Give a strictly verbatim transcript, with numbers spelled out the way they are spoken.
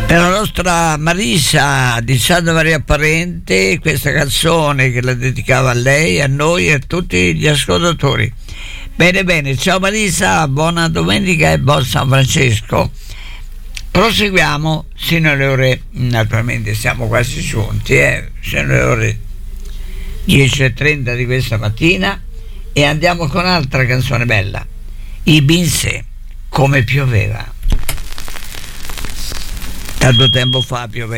Per la nostra Marisa di Santa Maria Parente, questa canzone che la dedicava a lei, a noi e a tutti gli ascoltatori. Bene, bene, ciao Marisa, buona domenica e buon San Francesco. Proseguiamo sino alle ore, naturalmente siamo quasi giunti, eh, sino alle ore dieci e trenta di questa mattina, e andiamo con un'altra canzone bella, I Beyoncé, Come pioveva. Tanto tempo fa pioveva.